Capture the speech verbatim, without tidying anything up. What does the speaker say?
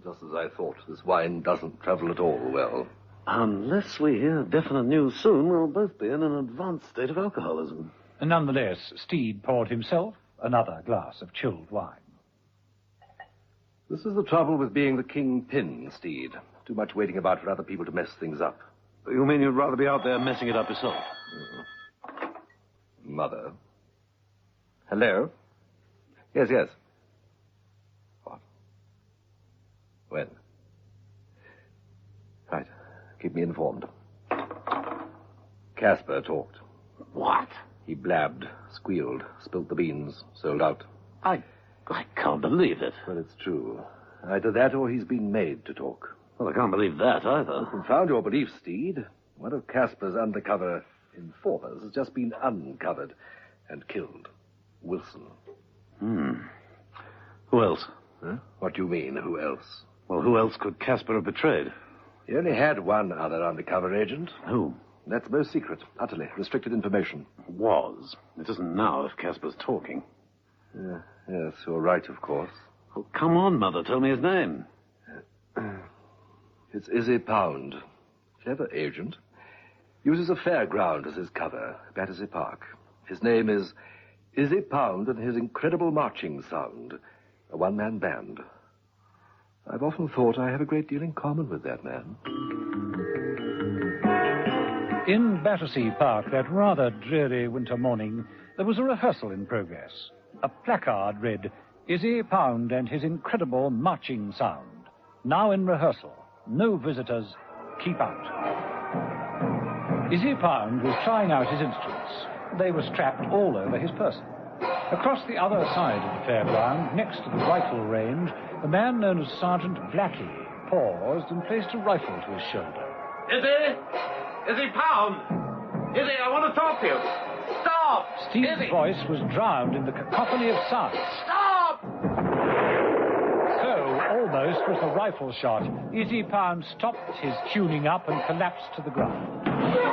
Just as I thought. This wine doesn't travel at all well. Unless we hear definite news soon, we'll both be in an advanced state of alcoholism. Nonetheless, Steed poured himself another glass of chilled wine. This is the trouble with being the kingpin, Steed. Too much waiting about for other people to mess things up. You mean you'd rather be out there messing it up yourself? Mm. Mother? Hello? Yes, yes. What? When? Right. Keep me informed. Casper talked. What? He blabbed, squealed, spilt the beans, sold out. I... I can't believe it. Well, it's true. Either that or he's been made to talk. Well, I can't believe that either. Confound your belief, Steed. One of Casper's undercover informers has just been uncovered and killed. Wilson. Hmm. Who else? Huh? What do you mean, who else? Well, who else could Casper have betrayed? He only had one other undercover agent. Who? That's most secret, utterly restricted information. Was. It isn't now if Casper's talking. Uh, yes, you're right, of course. Oh, come on, Mother. Tell me his name. It's Izzy Pound. Clever agent. Uses a fairground as his cover, Battersea Park. His name is Izzy Pound and his incredible marching sound. A one-man band. I've often thought I have a great deal in common with that man. In Battersea Park, that rather dreary winter morning, there was a rehearsal in progress. A placard read, Izzy Pound and his incredible marching sound. Now in rehearsal. No visitors. Keep out. Izzy Pound was trying out his instruments. They were strapped all over his person. Across the other side of the fairground, next to the rifle range, a man known as Sergeant Blackie paused and placed a rifle to his shoulder. Izzy! Izzy Pound! Izzy, I want to talk to you. Stop! Steve's Izzy! voice was drowned in the cacophony of sound. Stop! So, almost with a rifle shot, Izzy Pound stopped his tuning up and collapsed to the ground.